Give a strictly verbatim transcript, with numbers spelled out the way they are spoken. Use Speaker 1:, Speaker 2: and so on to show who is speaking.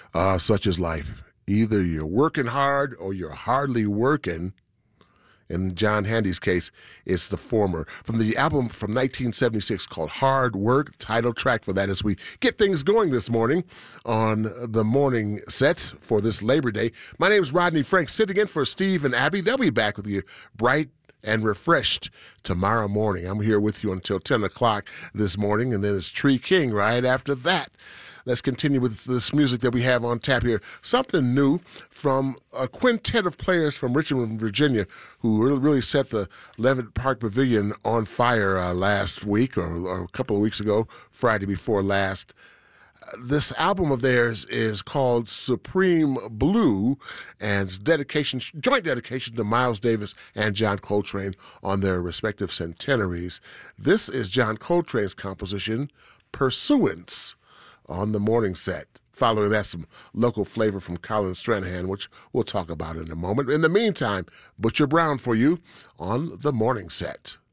Speaker 1: Uh, such is life. Either you're working hard or you're hardly working. In John Handy's case, it's the former. From the album from nineteen seventy-six called Hard Work, title track for that as we get things going this morning on the morning set for this Labor Day. My name is Rodney Frank, sitting in for Steve and Abby. They'll be back with you bright and refreshed tomorrow morning. I'm here with you until ten o'clock this morning, and then it's Tree King right after that. Let's continue with this music that we have on tap here. Something new from a quintet of players from Richmond, Virginia, who really, really set the Levitt Park Pavilion on fire uh, last week or, or a couple of weeks ago, Friday before last. This album of theirs is called Supreme Blue, and it's dedication, joint dedication to Miles Davis and John Coltrane on their respective centenaries. This is John Coltrane's composition, Pursuance, on the morning set. Following that, some local flavor from Colin Stranahan, which we'll talk about in a moment. In the meantime, Butcher Brown for you on the morning set.